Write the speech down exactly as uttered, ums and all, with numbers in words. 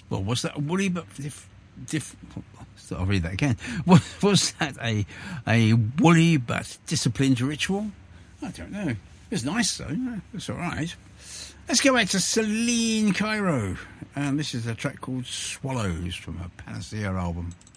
Well, was that a woolly but diff... diff I'll read that again. Was, was that a a woolly but disciplined ritual? I don't know. It was nice, though. It's all right. Let's go back to Celine Cairo. And this is a track called Swallows from her Panacea album.